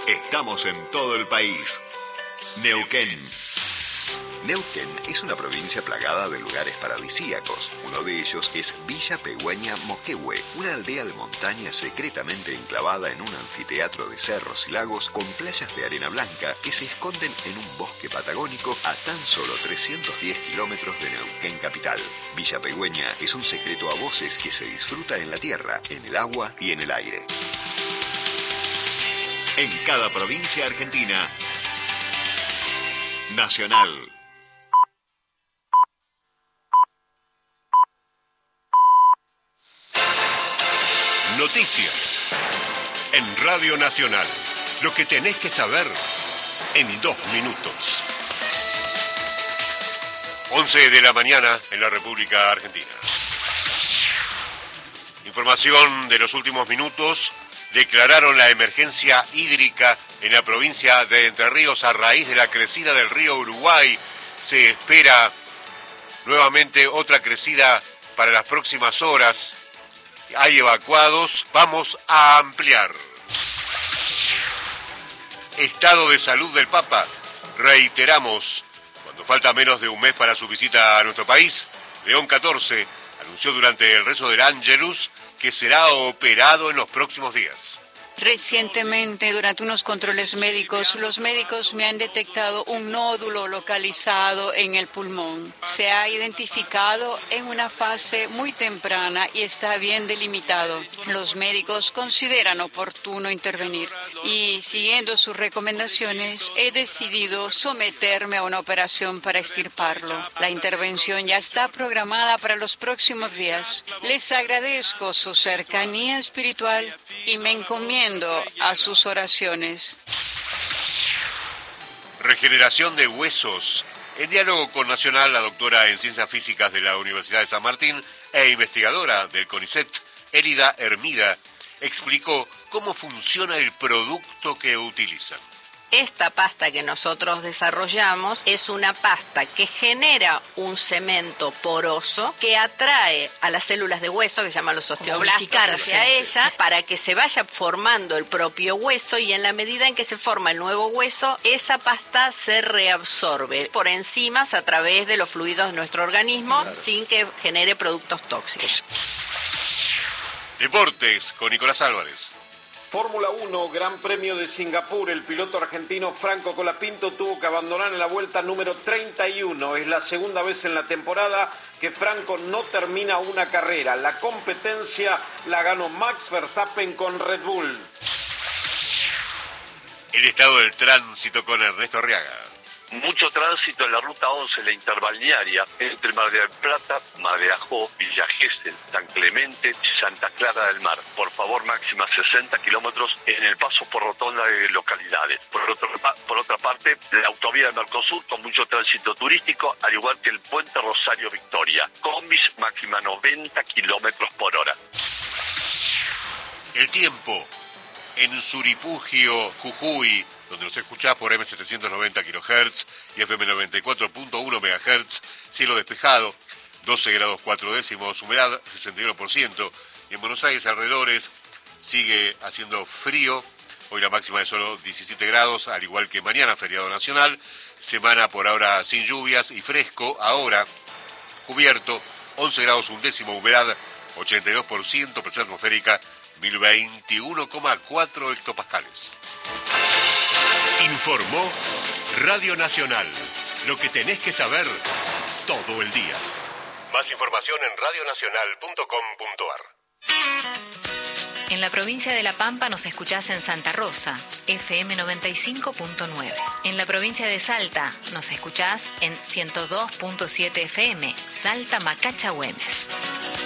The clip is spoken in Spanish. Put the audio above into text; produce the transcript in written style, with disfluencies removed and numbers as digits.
Estamos en todo el país. Neuquén. Neuquén es una provincia plagada de lugares paradisíacos. Uno de ellos es Villa Pegüeña Moquehue, una aldea de montaña secretamente enclavada en un anfiteatro de cerros y lagos con playas de arena blanca que se esconden en un bosque patagónico a tan solo 310 kilómetros de Neuquén capital. Villa Pegüeña es un secreto a voces que se disfruta en la tierra, en el agua y en el aire. En cada provincia argentina, Nacional. Noticias en Radio Nacional. Lo que tenés que saber en 2 minutos. 11 de la mañana en la República Argentina. Información de los últimos minutos. Declararon la emergencia hídrica en la provincia de Entre Ríos a raíz de la crecida del río Uruguay. Se espera nuevamente otra crecida para las próximas horas. Hay evacuados. Vamos a ampliar. Estado de salud del Papa. Reiteramos, cuando falta menos de un mes para su visita a nuestro país, León XIV anunció durante el rezo del Ángelus que será operado en los próximos días. Recientemente, durante unos controles médicos, los médicos me han detectado un nódulo localizado en el pulmón. Se ha identificado en una fase muy temprana y está bien delimitado. Los médicos consideran oportuno intervenir y, siguiendo sus recomendaciones, he decidido someterme a una operación para extirparlo. La intervención ya está programada para los próximos días. Les agradezco su cercanía espiritual y me encomiendo a sus oraciones. Regeneración de huesos. En diálogo con Nacional, la doctora en Ciencias Físicas de la Universidad de San Martín e investigadora del CONICET, Elida Hermida, explicó cómo funciona el producto que utilizan. Esta pasta que nosotros desarrollamos es una pasta que genera un cemento poroso que atrae a las células de hueso, que se llaman los osteoblastos, hacia ella, para que se vaya formando el propio hueso, y en la medida en que se forma el nuevo hueso, esa pasta se reabsorbe por enzimas a través de los fluidos de nuestro organismo, sin que genere productos tóxicos. Deportes con Nicolás Álvarez. Fórmula 1, Gran Premio de Singapur. El piloto argentino Franco Colapinto tuvo que abandonar en la vuelta número 31. Es la segunda vez en la temporada que Franco no termina una carrera. La competencia la ganó Max Verstappen con Red Bull. El estado del tránsito con Ernesto Arriaga. Mucho tránsito en la ruta 11, la interbalnearia, entre Mar del Plata, Mar de Ajó, Villa Gesell, San Clemente y Santa Clara del Mar. Por favor, máxima 60 kilómetros en el paso por rotonda de localidades. Por otra parte, la autovía de Mercosur con mucho tránsito turístico, al igual que el puente Rosario Victoria. Combis máxima 90 kilómetros por hora. El tiempo en Suripugio, Jujuy, donde nos escuchás por M790 kHz y FM 94.1 MHz, cielo despejado, 12 grados 4 décimos, humedad 61%, y en Buenos Aires alrededores sigue haciendo frío, hoy la máxima es solo 17 grados, al igual que mañana, feriado nacional, semana por ahora sin lluvias y fresco, ahora cubierto, 11 grados 1 décimo, humedad 82%, presión atmosférica 1021,4 hectopascales. Informó Radio Nacional. Lo que tenés que saber todo el día. Más información en radionacional.com.ar. En la provincia de La Pampa nos escuchás en Santa Rosa, FM 95.9. En la provincia de Salta nos escuchás en 102.7 FM, Salta Macacha Güemes.